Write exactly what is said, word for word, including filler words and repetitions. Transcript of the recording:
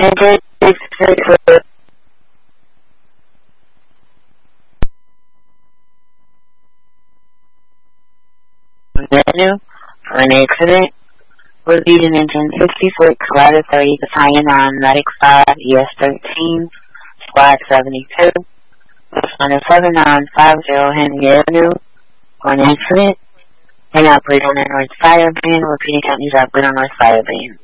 Android six menu for an accident. We're leading engine sixty-six, ladder thirty, battalion on medic five, E S thirteen, squad seventy-two. Responder seven on five zero Henry Avenue for an accident. And operate on the North Fire Band. Repeating, can't use operate on North Fire Band.